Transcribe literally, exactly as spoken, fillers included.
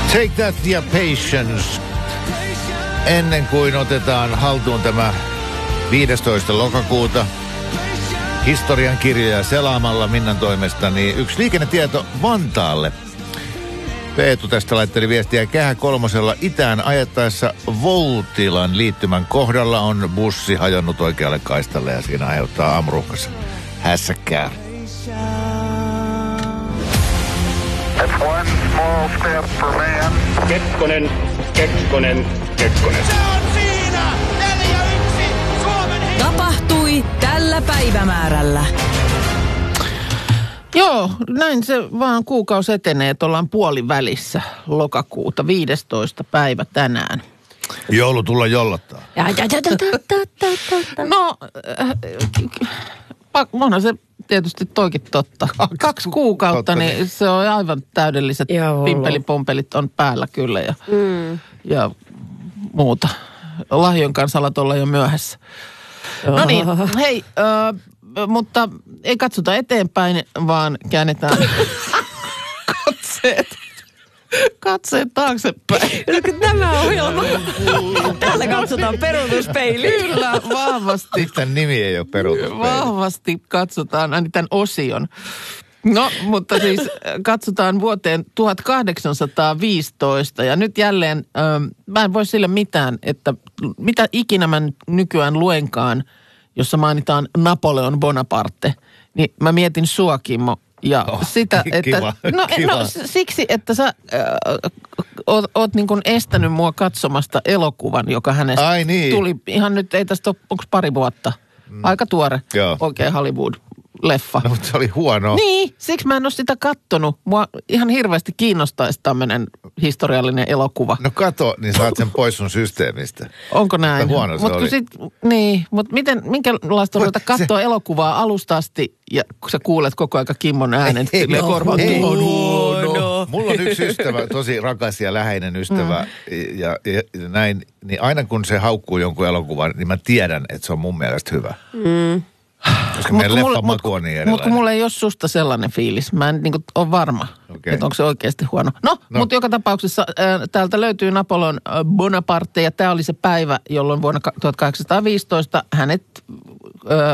Take that ja Patience. Ennen kuin otetaan haltuun tämä viidestoista lokakuuta historian kirjoja selaamalla Minnan toimesta, niin yksi liikennetieto Vantaalle. Peetu tästä laitteli viestiä Kehä kolmosella itään ajettaessa Voutilan liittymän kohdalla on bussi hajonnut oikealle kaistalle ja siinä aiheuttaa aamuruuhkassa hässäkkää. That's one small step for man. Kekkonen, Kekkonen, Kekkonen. Se on siinä! neljä yksi Suomen hi- Tapahtui tällä päivämäärällä. Joo, näin se vaan kuukausi etenee, että ollaan puolivälissä lokakuuta, viidestoista päivä tänään. Joulu tulla jollottaa. Ja, ja, ja, ja, ja, ja, ja. No, äh, onhan se tietysti toikin totta. Kaksi kuukautta, totta, niin niin. se on aivan täydelliset Joo. pimpelipompelit on päällä kyllä ja, Mm. ja muuta. Lahjon kanssa alat olla jo myöhässä. No niin, hei, äh, mutta ei katsota eteenpäin, vaan käännetään katseet, katseet taaksepäin. Tämä ohjelma. Täällä katsotaan peruutuspeiliin. Kyllä, vahvasti. Tämän nimi ei ole peruutuspeili. Vahvasti katsotaan aina tämän osion. No, mutta siis katsotaan vuoteen tuhatkahdeksansataaviisitoista ja nyt jälleen, ähm, mä en voi sille mitään, että mitä ikinä mä nykyään luenkaan, jossa mainitaan Napoleon Bonaparte, niin mä mietin sua, Kimmo, ja Oh, sitä, ki- että... kiva, no, kiva. no siksi, että sä äh, oot, oot niin kuin estänyt mua katsomasta elokuvan, joka hänestä Ai niin. tuli ihan nyt, ei tästä ole, onko pari vuotta? Aika tuore, Joo. oikein Hollywood-leffa. No, mutta se oli huono. Niin, siksi mä en ole sitä kattonut. Mua ihan hirveästi kiinnostaisi tämmöinen historiallinen elokuva. No kato, niin saat sen pois sun systeemistä. Onko näin? Mutta huono se mut kun oli. Sit, niin, mutta miten, minkälaista on ruveta katsoa se- elokuvaa alusta asti ja kun sä kuulet koko aika Kimmon äänen, Ei, silleen no, korvaan ei. tuohon. Huono. Mulla on yksi ystävä, tosi rakas ja läheinen ystävä mm. ja, ja, ja näin, niin aina kun se haukkuu jonkun elokuvan, niin mä tiedän, että se on mun mielestä hyvä. Mm. Koska meidän leffan maku on niin erilainen. Mutta kun mulla ei ole susta sellainen fiilis. Mä en niin kuin, ole varma, Okei. että onko se oikeasti huono. No, No. mutta joka tapauksessa äh, täältä löytyy Napoleon äh, Bonaparte ja tämä oli se päivä, jolloin vuonna tuhatkahdeksansataaviisitoista hänet äh,